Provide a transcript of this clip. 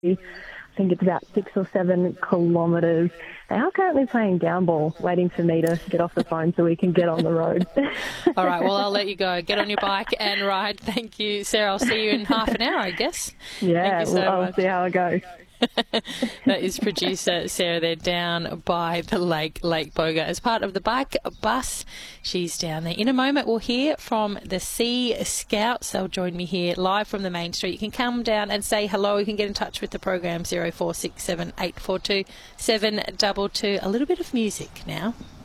I think it's about 6 or 7 kilometres. They are currently playing down ball, waiting for me to get off the phone so we can get on the road. All right, well, I'll let you go. Get on your bike and ride. Thank you, Sarah. I'll see you in half an hour, I guess. Yeah, Thank you so I'll much. see how it goes. That is producer Sarah there down by the Lake Boga as part of the bike bus. She's down there. In a moment, we'll hear from the Sea Scouts. They'll join me here live from the main street. You can come down and say hello. You can get in touch with the program 0467 842 722. A little bit of music now.